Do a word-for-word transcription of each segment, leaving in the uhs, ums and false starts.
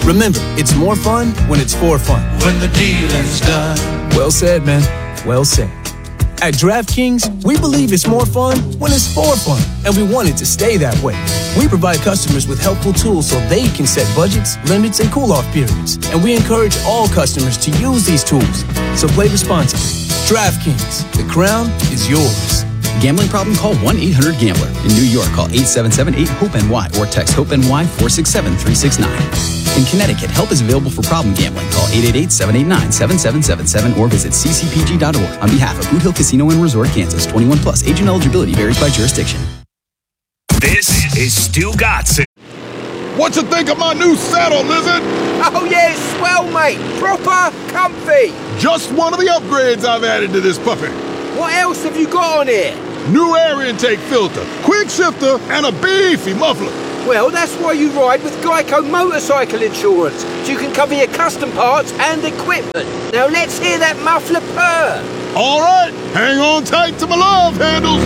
Remember, it's more fun when it's for fun. When the dealing's done. Well said, man. Well said. At DraftKings, we believe it's more fun when it's for fun, and we want it to stay that way. We provide customers with helpful tools so they can set budgets, limits, and cool-off periods. And we encourage all customers to use these tools. So play responsibly. DraftKings, the crown is yours. Gambling problem? Call one eight hundred gambler. In New York, call eight seven seven eight hope N Y or text HOPE-NY four six seven three six nine. In Connecticut, help is available for problem gambling. Call eight eight eight, seven eight nine, seven seven seven seven or visit c c p g dot org. On behalf of Boot Hill Casino and Resort, Kansas, twenty-one plus. Age and eligibility varies by jurisdiction. This is Stu Gotson. What you think of my new saddle, Lizard? Oh yeah, swell, mate. Proper comfy. Just one of the upgrades I've added to this puppy. What else have you got on here? New air intake filter, quick shifter, and a beefy muffler. Well, that's why you ride with Geico Motorcycle Insurance, so you can cover your custom parts and equipment. Now let's hear that muffler purr. All right, hang on tight to my love handles.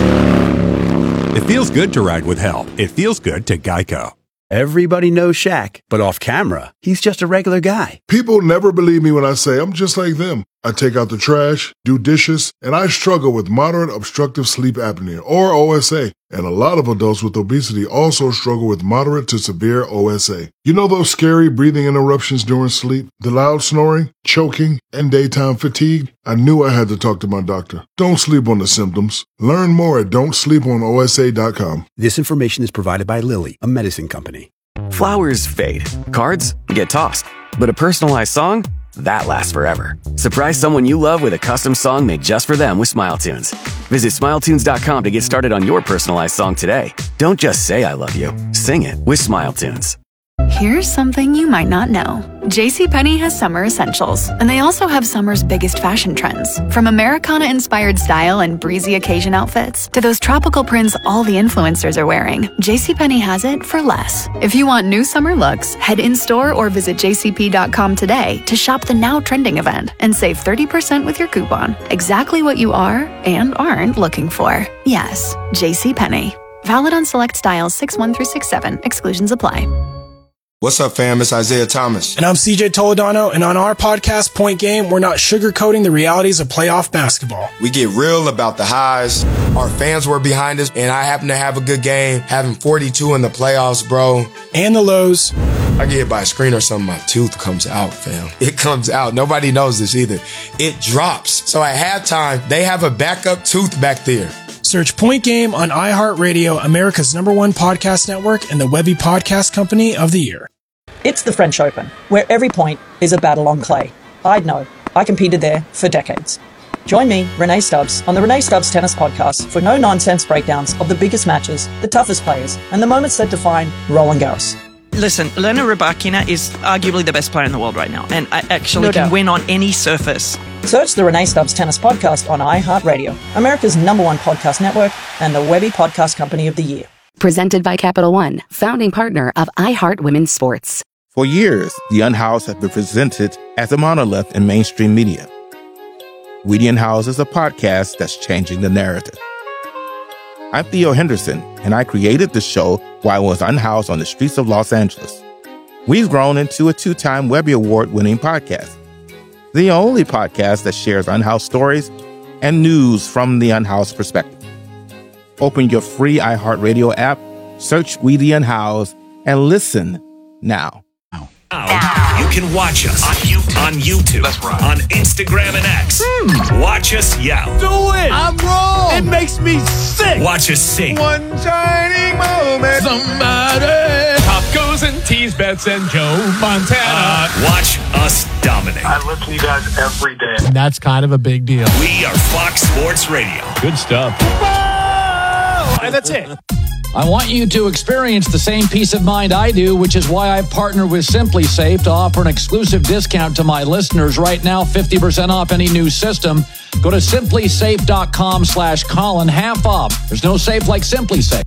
It feels good to ride with help. It feels good to Geico. Everybody knows Shaq, but off camera, he's just a regular guy. People never believe me when I say I'm just like them. I take out the trash, do dishes, and I struggle with moderate obstructive sleep apnea, or O S A. And a lot of adults with obesity also struggle with moderate to severe O S A. You know those scary breathing interruptions during sleep, the loud snoring, choking, and daytime fatigue? I knew I had to talk to my doctor. Don't sleep on the symptoms. Learn more at don't sleep on O S A dot com. This information is provided by Lilly, a medicine company. Flowers fade. Cards get tossed. But a personalized song? That lasts forever. Surprise someone you love with a custom song made just for them with SmileTunes. Visit smile tunes dot com to get started on your personalized song today. Don't just say I love you. Sing it with SmileTunes. Here's something you might not know. JCPenney has summer essentials, and they also have summer's biggest fashion trends. From Americana-inspired style and breezy occasion outfits to those tropical prints all the influencers are wearing, JCPenney has it for less. If you want new summer looks, head in-store or visit j c p dot com today to shop the now trending event and save thirty percent with your coupon. Exactly what you are and aren't looking for. Yes, JCPenney. Valid on select styles six one through six seven. Exclusions apply. What's up, fam? It's Isaiah Thomas. And I'm C J Toledano, and on our podcast, Point Game, we're not sugarcoating the realities of playoff basketball. We get real about the highs. Our fans were behind us, and I happen to have a good game, having forty-two in the playoffs, bro. And the lows. I get hit by a screen or something, my tooth comes out, fam. It comes out. Nobody knows this either. It drops. So at halftime, they have a backup tooth back there. Search Point Game on iHeartRadio, America's number one podcast network, and the Webby Podcast Company of the Year. It's the French Open, where every point is a battle on clay. I'd know. I competed there for decades. Join me, Renee Stubbs, on the Renee Stubbs Tennis Podcast for no-nonsense breakdowns of the biggest matches, the toughest players, and the moments that define Roland Garros. Listen, Elena Rybakina is arguably the best player in the world right now, and I actually No can doubt. win on any surface. Search the Renee Stubbs Tennis Podcast on iHeartRadio, America's number one podcast network, and the Webby Podcast Company of the Year. Presented by Capital One, founding partner of iHeart Women's Sports. For years, The Unhoused has been presented as a monolith in mainstream media. We the Unhoused is a podcast that's changing the narrative. I'm Theo Henderson, and I created the show while I was unhoused on the streets of Los Angeles. We've grown into a two-time Webby Award-winning podcast, the only podcast that shares unhoused stories and news from the unhoused perspective. Open your free iHeartRadio app, search We the Unhoused, and listen now. Now, you can watch us on YouTube, on, YouTube, That's right. on Instagram and X. Hmm. Watch us yell. Do it! I'm wrong! It makes me sick! Watch us sing. One shining moment. Somebody. Pop goes and tease Bets and Joe Montana. Uh, watch us dominate. I listen to you guys every day. That's kind of a big deal. We are Fox Sports Radio. Good stuff. Whoa! And that's it. I want you to experience the same peace of mind I do, which is why I've partnered with Simply Safe to offer an exclusive discount to my listeners right now, fifty percent off any new system. Go to simply safe dot com slash Colin, half off. There's no safe like Simply Safe.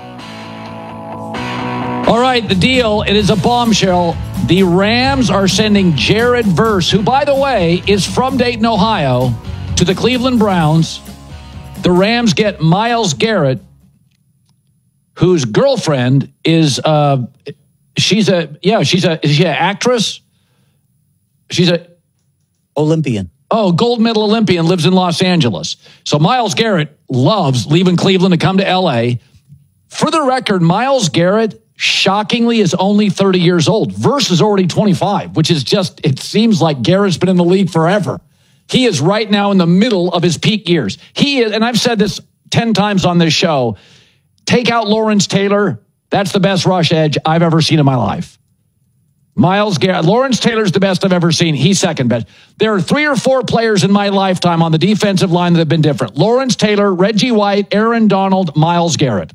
All right, the deal, it is a bombshell. The Rams are sending Jared Verse, who, by the way, is from Dayton, Ohio, to the Cleveland Browns. The Rams get Myles Garrett, whose girlfriend is, uh, She's a, yeah, she's a, is she an actress? She's a Olympian. Oh, gold medal Olympian, lives in Los Angeles. So Myles Garrett loves leaving Cleveland to come to L A. For the record, Myles Garrett, shockingly, is only thirty years old. Verse is already twenty-five, which is just, it seems like Garrett's been in the league forever. He is right now in the middle of his peak years. He is, and I've said this ten times on this show, take out Lawrence Taylor, that's the best rush edge I've ever seen in my life. Myles Garrett, Lawrence Taylor's the best I've ever seen. He's second best. There are three or four players in my lifetime on the defensive line that have been different. Lawrence Taylor, Reggie White, Aaron Donald, Myles Garrett.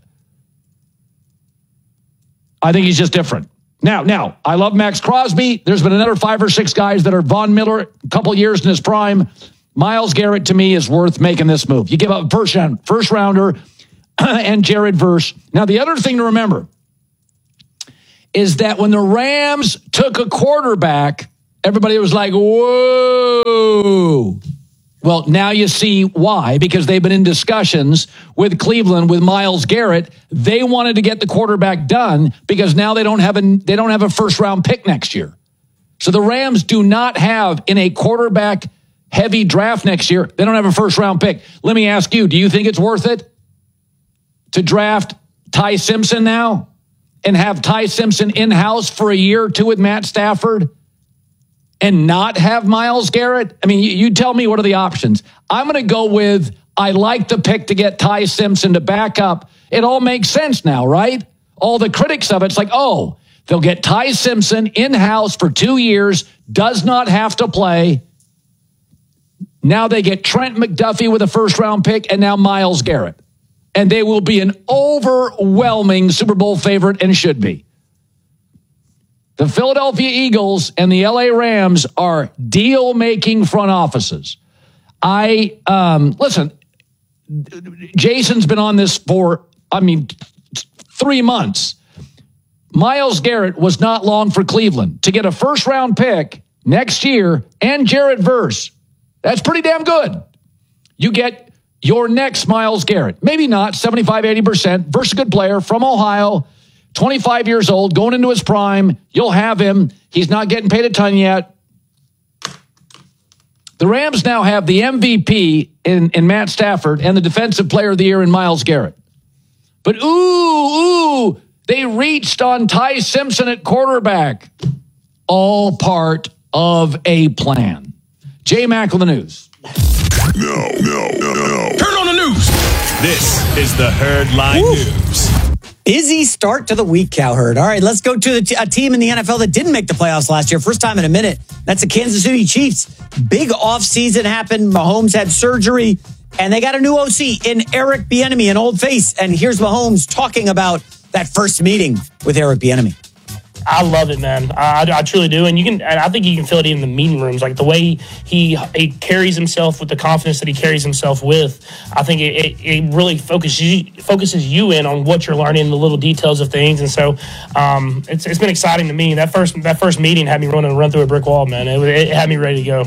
I think he's just different. Now, now, I love Max Crosby. There's been another five or six guys that are Von Miller, a couple years in his prime. Myles Garrett, to me, is worth making this move. You give up a first, round, first rounder and Jared Verse. Now, the other thing to remember is that when the Rams took a quarterback, everybody was like, whoa. Well, now you see why, because they've been in discussions with Cleveland, with Myles Garrett. They wanted to get the quarterback done because now they don't have a, they don't have a first round pick next year. So the Rams do not have, in a quarterback heavy draft next year, they don't have a first round pick. Let me ask you, do you think it's worth it to draft Ty Simpson now and have Ty Simpson in-house for a year or two with Matt Stafford and not have Myles Garrett? I mean, you, you tell me, what are the options? I'm going to go with, I like the pick to get Ty Simpson to back up. It all makes sense now, right? All the critics of it's like, oh, they'll get Ty Simpson in-house for two years, does not have to play. Now they get Trent McDuffie with a first-round pick, and now Myles Garrett. And they will be an overwhelming Super Bowl favorite, and should be. The Philadelphia Eagles and the L A Rams are deal-making front offices. I, um, listen, Jason's been on this for, I mean, three months. Myles Garrett was not long for Cleveland to get a first-round pick next year and Jared Verse. That's pretty damn good. You get your next Myles Garrett. Maybe not, seventy-five, eighty percent. Verse a good player from Ohio, twenty-five years old, going into his prime. You'll have him. He's not getting paid a ton yet. The Rams now have the M V P in, in Matt Stafford and the Defensive Player of the Year in Myles Garrett. But ooh, ooh, they reached on Ty Simpson at quarterback. All part of a plan. J-Mac with the news. No, no, no, no. Turn on the news. This is the Herd Line Woo. News. Busy start to the week, Cowherd. All right, let's go to the t- a team in the N F L that didn't make the playoffs last year. First time in a minute. That's the Kansas City Chiefs. Big offseason happened. Mahomes had surgery, and they got a new O C in Eric Bieniemy, an old face. And here's Mahomes talking about that first meeting with Eric Bieniemy. I love it, man. I, I truly do, and you can. And I think you can feel it in the meeting rooms, like the way he he carries himself with the confidence that he carries himself with. I think it, it, it really focuses focuses you in on what you're learning, the little details of things, and so um, it's it's been exciting to me. That first that first meeting had me running run through a brick wall, man. It, it had me ready to go.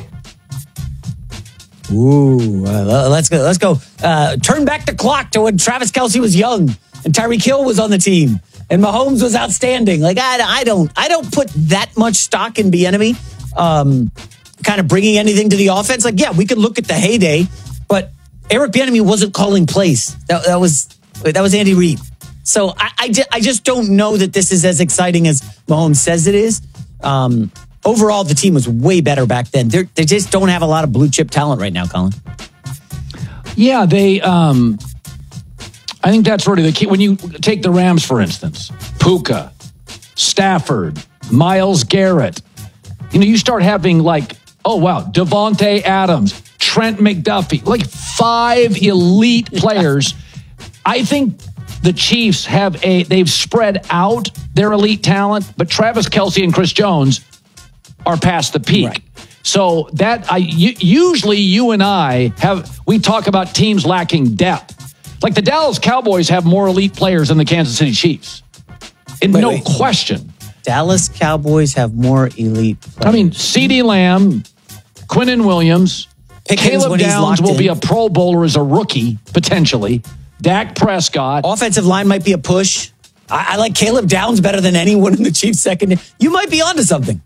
Ooh, uh, let's go. Let's go. Uh, turn back the clock to when Travis Kelce was young and Tyreek Hill was on the team. And Mahomes was outstanding. Like I, I don't, I don't put that much stock in Bieniemy, um, kind of bringing anything to the offense. Like, yeah, we could look at the heyday, but Eric Bieniemy wasn't calling plays. That, that was that was Andy Reid. So I, I, just, I just don't know that this is as exciting as Mahomes says it is. Um, overall, the team was way better back then. They're, they just don't have a lot of blue chip talent right now, Colin. Yeah, they. Um... I think that's really the key. When you take the Rams, for instance, Puka, Stafford, Myles Garrett, you know, you start having like, oh, wow, Devontae Adams, Trent McDuffie, like five elite players. I think the Chiefs have a, they've spread out their elite talent, but Travis Kelce and Chris Jones are past the peak. Right. So that I usually you and I have, we talk about teams lacking depth. Like the Dallas Cowboys have more elite players than the Kansas City Chiefs. In wait, no wait. question. Dallas Cowboys have more elite players. I mean, CeeDee Lamb, Quinnen Williams, Pickens, Caleb Downs will in. be a Pro Bowler as a rookie, potentially. Dak Prescott. Offensive line might be a push. I, I like Caleb Downs better than anyone in the Chiefs second. You might be onto something.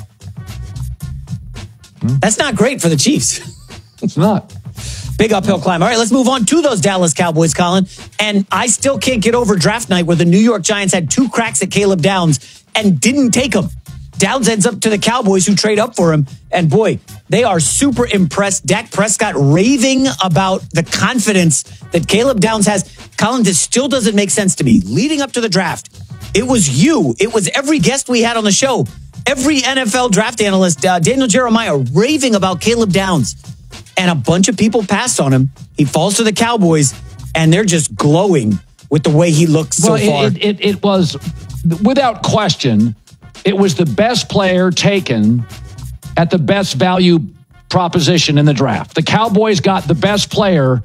Hmm? That's not great for the Chiefs. It's not. Big uphill climb. All right, let's move on to those Dallas Cowboys, Colin. And I still can't get over draft night where the New York Giants had two cracks at Caleb Downs and didn't take him. Downs ends up to the Cowboys who trade up for him. And boy, they are super impressed. Dak Prescott raving about the confidence that Caleb Downs has. Colin, this still doesn't make sense to me. Leading up to the draft, it was you. It was every guest we had on the show. Every N F L draft analyst, uh, Daniel Jeremiah, raving about Caleb Downs. And a bunch of people passed on him. He falls to the Cowboys, and they're just glowing with the way he looks well, so far. It, it, it was, without question, it was the best player taken at the best value proposition in the draft. The Cowboys got the best player.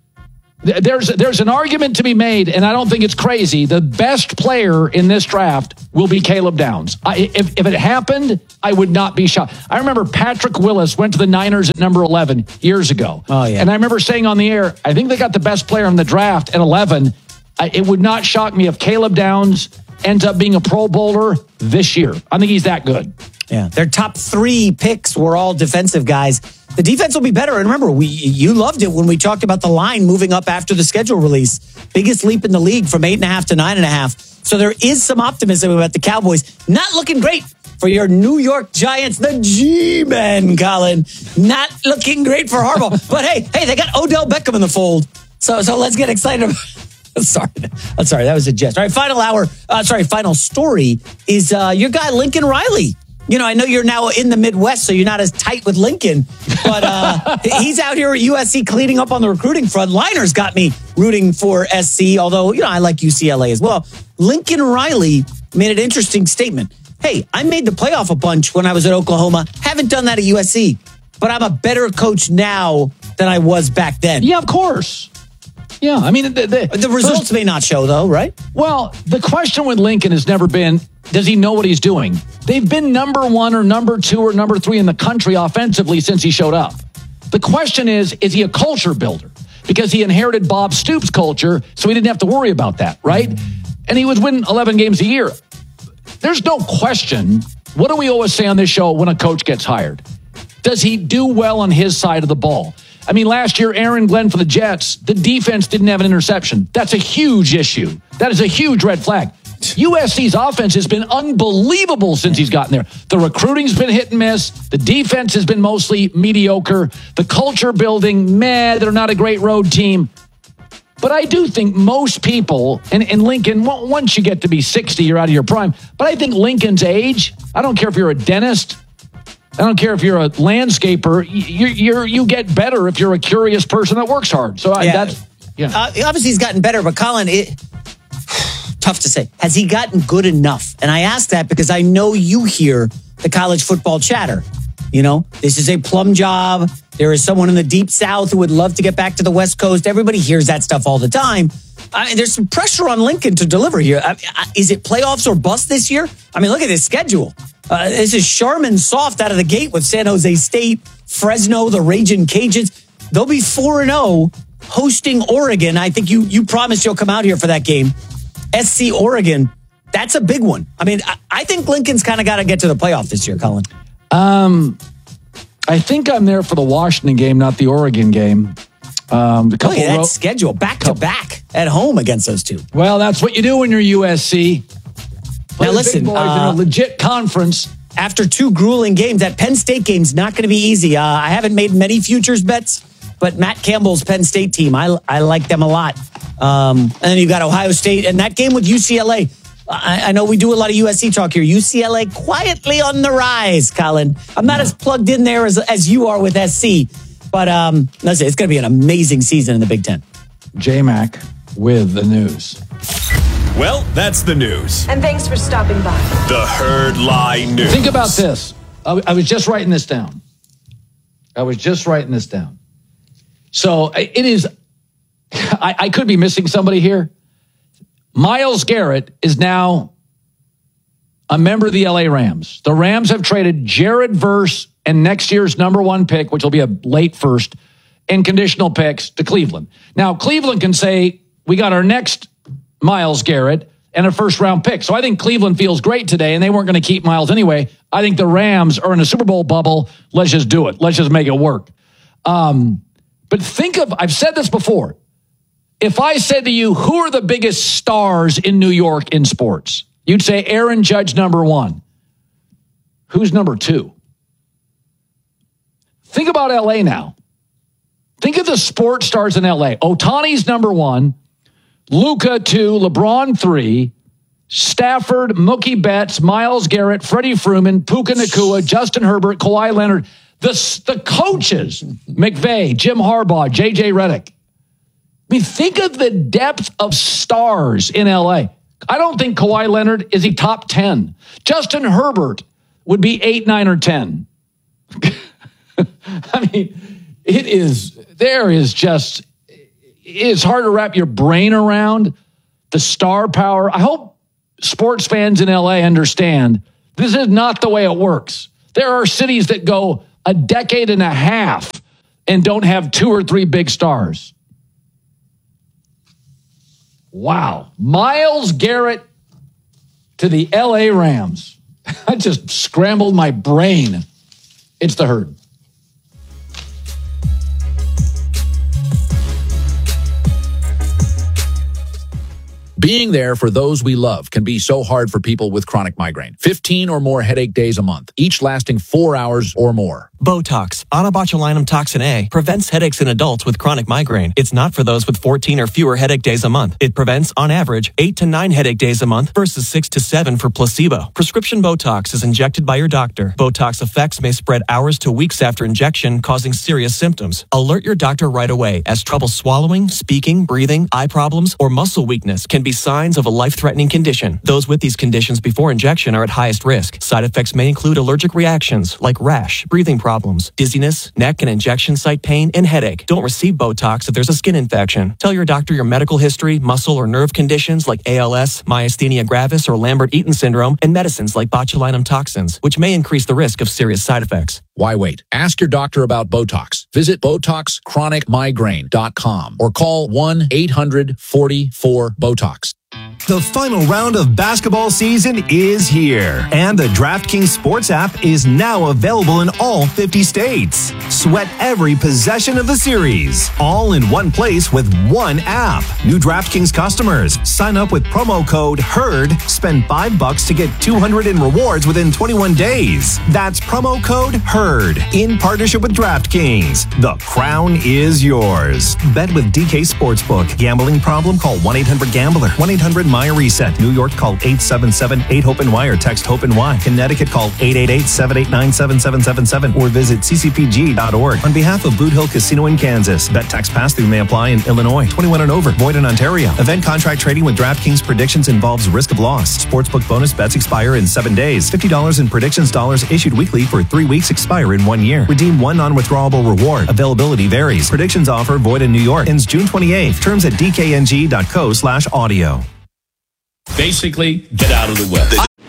There's there's an argument to be made, and I don't think it's crazy. The best player in this draft will be Caleb Downs. I, if, if it happened, I would not be shocked. I remember Patrick Willis went to the Niners at number eleven years ago. Oh, yeah. And I remember saying on the air, I think they got the best player in the draft at eleven. I, it would not shock me if Caleb Downs ends up being a Pro Bowler this year. I think he's that good. Yeah, their top three picks were all defensive guys. The defense will be better. And remember, we you loved it when we talked about the line moving up after the schedule release. Biggest leap in the league from eight and a half to nine and a half. So there is some optimism about the Cowboys. Not looking great for your New York Giants, the G-Men, Colin. Not looking great for Harbaugh. But hey, hey, they got Odell Beckham in the fold. So so let's get excited about Sorry, I'm sorry, that was a jest. All right, final hour, uh, sorry, final story is uh, your guy, Lincoln Riley. You know, I know you're now in the Midwest, so you're not as tight with Lincoln, but uh, he's out here at U S C cleaning up on the recruiting front. Liners got me rooting for S C, although, you know, I like U C L A as well. Lincoln Riley made an interesting statement. Hey, I made the playoff a bunch when I was at Oklahoma. Haven't done that at U S C, but I'm a better coach now than I was back then. Yeah, of course. Yeah, I mean, the, the, the results first, may not show, though, right? Well, the question with Lincoln has never been, does he know what he's doing? They've been number one or number two or number three in the country offensively since he showed up. The question is, is he a culture builder? Because he inherited Bob Stoops' culture, so he didn't have to worry about that, right? And he was winning eleven games a year. There's no question. What do we always say on this show when a coach gets hired? Does he do well on his side of the ball? I mean, last year, Aaron Glenn for the Jets, the defense didn't have an interception. That's a huge issue. That is a huge red flag. U S C's offense has been unbelievable since he's gotten there. The recruiting's been hit and miss. The defense has been mostly mediocre. The culture building, meh, they're not a great road team. But I do think most people, and, and Lincoln, once you get to be sixty, you're out of your prime. But I think Lincoln's age, I don't care if you're a dentist, I don't care if you're a landscaper. You you're, you get better if you're a curious person that works hard. So I, yeah. that's yeah. Uh, obviously, he's gotten better, but Colin, it tough to say. Has he gotten good enough? And I ask that because I know you hear the college football chatter. You know, this is a plum job. There is someone in the deep South who would love to get back to the West Coast. Everybody hears that stuff all the time. I mean, there's some pressure on Lincoln to deliver here. I, I, is it playoffs or bust this year? I mean, look at his schedule. Uh, this is Charmin soft out of the gate with San Jose State, Fresno, the Raging Cajuns. They'll be four and oh hosting Oregon. I think you you promised you'll come out here for that game. S C Oregon, that's a big one. I mean, I, I think Lincoln's kind of got to get to the playoff this year, Colin. Um, I think I'm there for the Washington game, not the Oregon game. Um, the couple Look at that ro- schedule, back to back at home against those two. Well, that's what you do when you're U S C. Now listen, boys uh, in a legit conference. After two grueling games, that Penn State game's not going to be easy. Uh, I haven't made many futures bets, but Matt Campbell's Penn State team, I I like them a lot. Um, and then you got Ohio State, and that game with U C L A. I, I know we do a lot of U S C talk here. U C L A quietly on the rise, Colin. I'm not as plugged in there as as you are with S C, but um, listen, it's going to be an amazing season in the Big Ten. J-Mac with the news. Well, that's the news. And thanks for stopping by. The Herd Lie News. Think about this. I, I was just writing this down. I was just writing this down. So it is, I, I could be missing somebody here. Myles Garrett is now a member of the L A Rams. The Rams have traded Jared Verse and next year's number one pick, which will be a late first, and conditional picks to Cleveland. Now, Cleveland can say, we got our next Myles Garrett, and a first-round pick. So I think Cleveland feels great today, and they weren't going to keep Miles anyway. I think the Rams are in a Super Bowl bubble. Let's just do it. Let's just make it work. Um, but think of, I've said this before. If I said to you, who are the biggest stars in New York in sports? You'd say Aaron Judge, number one. Who's number two? Think about L A now. Think of the sports stars in L A. Ohtani's number one. Luka, two. LeBron, three. Stafford, Mookie Betts, Myles Garrett, Freddie Freeman, Puka Nacua, Justin Herbert, Kawhi Leonard. The, the coaches, McVay, Jim Harbaugh, J J Redick. I mean, think of the depth of stars in L A. I don't think Kawhi Leonard is he top ten. Justin Herbert would be eight, nine, or ten. I mean, it is, there is just, it's hard to wrap your brain around the star power. I hope sports fans in L A understand this is not the way it works. There are cities that go a decade and a half and don't have two or three big stars. Wow. Myles Garrett to the L A Rams. I just scrambled my brain. It's the Herd. Being there for those we love can be so hard for people with chronic migraine. fifteen or more headache days a month, each lasting four hours or more. Botox, onabotulinum toxin A, prevents headaches in adults with chronic migraine. It's not for those with fourteen or fewer headache days a month. It prevents, on average, eight to nine headache days a month versus six to seven for placebo. Prescription Botox is injected by your doctor. Botox effects may spread hours to weeks after injection, causing serious symptoms. Alert your doctor right away, as trouble swallowing, speaking, breathing, eye problems, or muscle weakness can be signs of a life-threatening condition. Those with these conditions before injection are at highest risk. Side effects may include allergic reactions like rash, breathing problems, dizziness, neck and injection site pain, and headache. Don't receive Botox if there's a skin infection. Tell your doctor your medical history, muscle or nerve conditions like A L S, myasthenia gravis, or Lambert-Eaton syndrome, and medicines like botulinum toxins, which may increase the risk of serious side effects. Why wait? Ask your doctor about Botox. Visit Botox Chronic Migraine dot com or call one eight hundred forty-four BOTOX. The final round of basketball season is here, and the DraftKings Sports app is now available in all fifty states. Sweat every possession of the series, all in one place with one app. New DraftKings customers, sign up with promo code HERD, spend five bucks to get two hundred in rewards within twenty-one days. That's promo code HERD, in partnership with DraftKings. The crown is yours. Bet with D K Sportsbook. Gambling problem? Call one eight hundred gambler. one eight hundred M Y reset. New York, call eight seven seven eight hope N Y or text HOPE-NY. Connecticut, call eight eight eight seven eight nine seven seven seven seven or visit c c p g dot org. On behalf of Boot Hill Casino in Kansas, bet tax pass-through may apply in Illinois. twenty-one and over. Void in Ontario. Event contract trading with DraftKings predictions involves risk of loss. Sportsbook bonus bets expire in seven days. fifty dollars in predictions dollars issued weekly for three weeks expire in one year. Redeem one non-withdrawable reward. Availability varies. Predictions offer void in New York. Ends June twenty-eighth. Terms at d k n g dot co slash audio. Basically, get out of the way.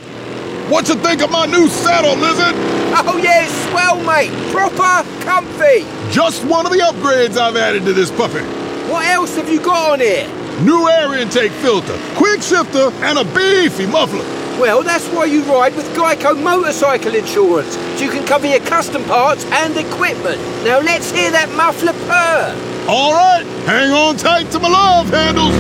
What you think of my new saddle, Lizard? Oh yeah, swell, mate. Proper comfy. Just one of the upgrades I've added to this puppy. What else have you got on here? New air intake filter, quick shifter, and a beefy muffler. Well, that's why you ride with Geico Motorcycle Insurance, so you can cover your custom parts and equipment. Now let's hear that muffler purr. All right, hang on tight to my love handles.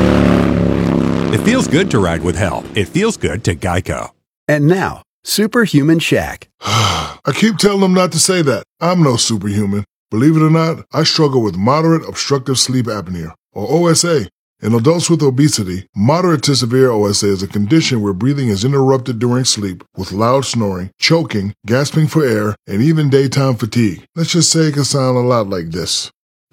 It feels good to ride with help. It feels good to Geico. And now, Superhuman Shaq. I keep telling them not to say that. I'm no superhuman. Believe it or not, I struggle with moderate obstructive sleep apnea, or O S A. In adults with obesity, moderate to severe O S A is a condition where breathing is interrupted during sleep with loud snoring, choking, gasping for air, and even daytime fatigue. Let's just say it can sound a lot like this.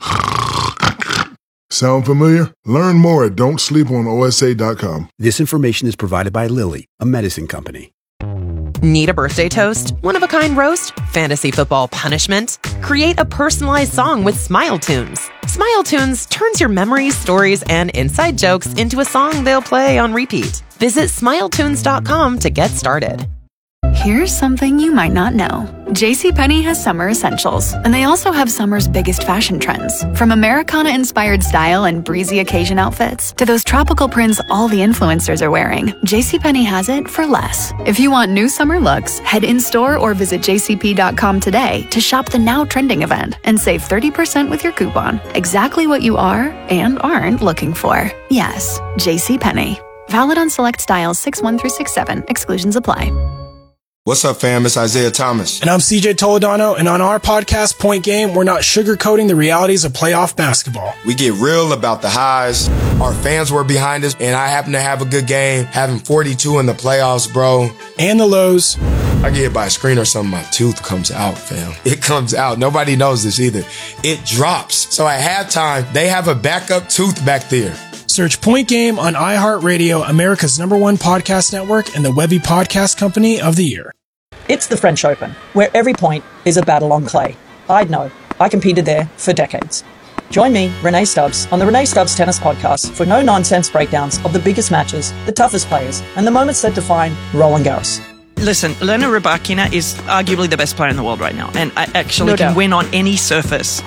Sound familiar? Learn more at don't sleep on O S A dot com. This information is provided by Lilly, a medicine company. Need a birthday toast? One-of-a-kind roast? Fantasy football punishment? Create a personalized song with Smile Tunes. Smile Tunes turns your memories, stories, and inside jokes into a song they'll play on repeat. Visit smile tunes dot com to get started. Here's something you might not know. JCPenney has summer essentials, and they also have summer's biggest fashion trends. From Americana-inspired style and breezy occasion outfits to those tropical prints all the influencers are wearing, JCPenney has it for less. If you want new summer looks, head in-store or visit j c p dot com today to shop the now trending event and save thirty percent with your coupon. Exactly what you are and aren't looking for. Yes, JCPenney. Valid on select styles six one through six seven. Exclusions apply. What's up, fam? It's Isaiah Thomas. And I'm C J Toledano, and on our podcast, Point Game, we're not sugarcoating the realities of playoff basketball. We get real about the highs. Our fans were behind us, and I happen to have a good game, having forty-two in the playoffs, bro. And the lows. I get hit by a screen or something, my tooth comes out, fam. It comes out. Nobody knows this either. It drops. So at halftime, they have a backup tooth back there. Search Point Game on iHeartRadio, America's number one podcast network, and the Webby Podcast Company of the Year. It's the French Open, where every point is a battle on clay. I'd know. I competed there for decades. Join me, Renee Stubbs, on the Renee Stubbs Tennis Podcast for no-nonsense breakdowns of the biggest matches, the toughest players, and the moments that define Roland Garros. Listen, Elena Rybakina is arguably the best player in the world right now, and I actually No can doubt. win on any surface.